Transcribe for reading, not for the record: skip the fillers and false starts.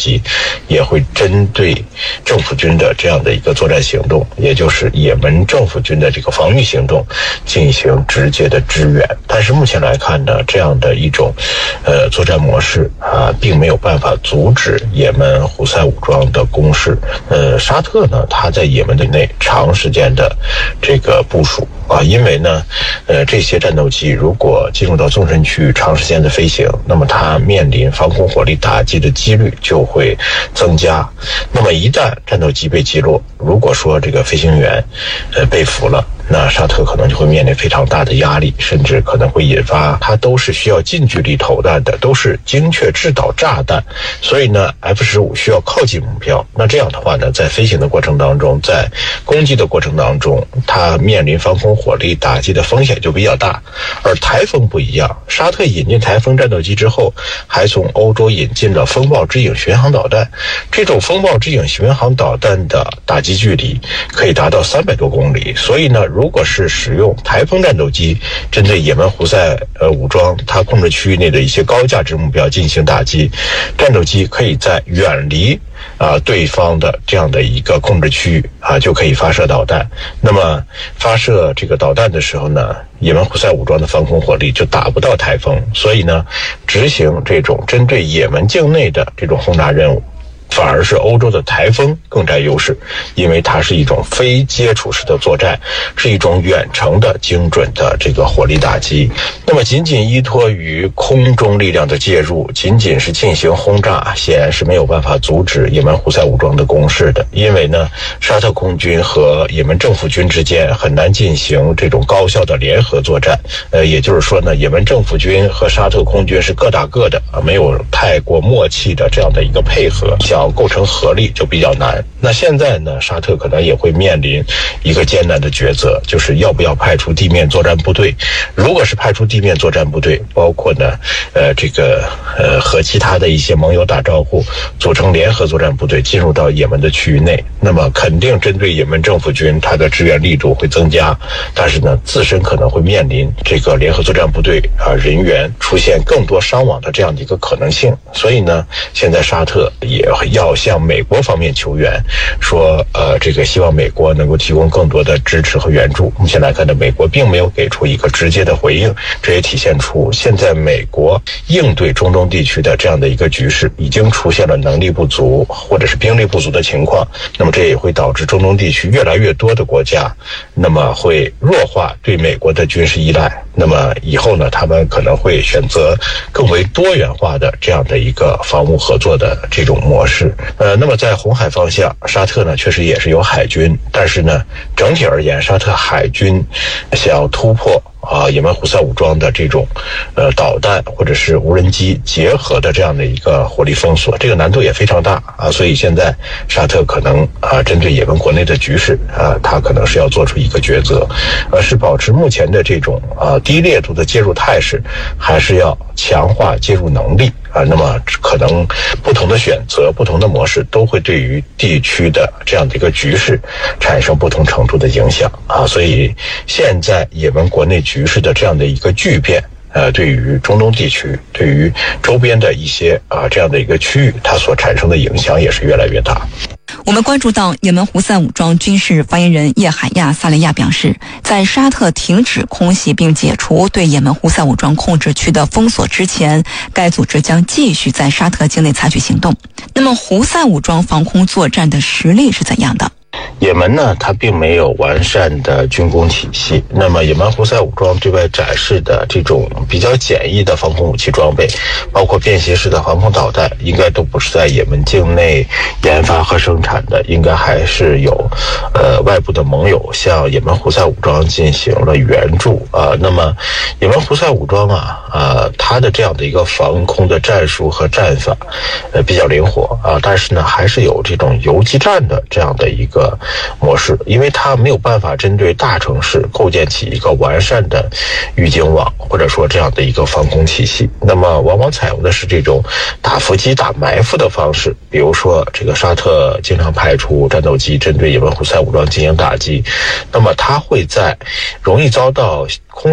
机也会针对政府军的这样的一个作战行动，也就是也门政府军的这个防御行动进行直接的支援。但是目前来看呢，这样的一种作战模式并没有办法阻止也门胡塞武装的攻势。沙特呢，它在也门的内长时间的这个部署因为呢这些战斗机如果进入到纵深区域长时间的飞行，那么它面临防空火力打击的几率就会增加。那么一旦战斗机被击落，如果说这个飞行员被俘了，那沙特可能就会面临非常大的压力，甚至可能会引发，它都是需要近距离投弹的，都是精确制导炸弹，所以呢 F-15需要靠近目标。那这样的话呢，在飞行的过程当中，在攻击的过程当中，它面临防空火力打击的风险就比较大。而台风不一样，沙特引进台风战斗机之后，还从欧洲引进了风暴之影巡航导弹。这种风暴之影巡航导弹的打击距离可以达到300多公里，所以呢，如果是使用台风战斗机针对也门胡塞武装它控制区域内的一些高价值目标进行打击，战斗机可以在远离对方的这样的一个控制区域就可以发射导弹。那么发射这个导弹的时候呢，也门胡塞武装的防空火力就打不到台风，所以呢，执行这种针对也门境内的这种轰炸任务，反而是欧洲的台风更占优势，因为它是一种非接触式的作战，是一种远程的精准的这个火力打击。那么仅仅依托于空中力量的介入，仅仅是进行轰炸，显然是没有办法阻止也门胡塞武装的攻势的。因为呢，沙特空军和也门政府军之间很难进行这种高效的联合作战。也就是说呢，也门政府军和沙特空军是各打各的，没有太过默契的这样的一个配合，想构成合力就比较难。那现在呢，沙特可能也会面临一个艰难的抉择，就是要不要派出地面作战部队。如果是派出地面作战部队，包括呢和其他的一些盟友打招呼，组成联合作战部队进入到也门的区域内，那么肯定针对也门政府军它的支援力度会增加，但是呢自身可能会面临这个联合作战部队人员出现更多伤亡的这样的一个可能性。所以呢，现在沙特也要向美国方面求援，说这个希望美国能够提供更多的支持和援助。目前来看呢，美国并没有给出一个直接的回应，这也体现出现在美国应对中东地区的这样的一个局势已经出现了能力不足或者是兵力不足的情况。那么这也会导致中东地区越来越多的国家那么会弱化对美国的军事依赖，那么以后呢，他们可能会选择更为多元化的这样的一个防务合作的这种模式。那么在红海方向，沙特呢确实也是有海军，但是呢整体而言，沙特海军想要突破也门胡塞武装的这种导弹或者是无人机结合的这样的一个火力封锁，这个难度也非常大所以现在沙特可能针对也门国内的局势它可能是要做出一个抉择，是保持目前的这种低烈度的介入态势，还是要强化介入能力那么可能不同的选择、不同的模式都会对于地区的这样的一个局势产生不同程度的影响所以现在也门国内局势的这样的一个巨变对于中东地区、对于周边的一些这样的一个区域，它所产生的影响也是越来越大。 我们关注到也门胡塞武装军事发言人叶海亚·萨利亚表示，在沙特停止空袭并解除对也门胡塞武装控制区的封锁之前，该组织将继续在沙特境内采取行动。那么胡塞武装防空作战的实力是怎样的？ 也门呢，它并没有完善的军工体系。那么也门胡塞武装对外展示的这种比较简易的防空武器装备，包括便携式的防空导弹，应该都不是在也门境内研发和生产的，应该还是有外部的盟友向也门胡塞武装进行了援助那么也门胡塞武装它的这样的一个防空的战术和战法比较灵活但是呢还是有这种游击战的这样的一个模式，因为它没有办法针对大城市构建起一个完善的预警网或者说这样的一个防空体系，那么往往采用的是这种打伏击、打埋伏的方式。比如说这个沙特经常派出战斗机针对也门胡塞武装进行打击，那么它会在容易遭到空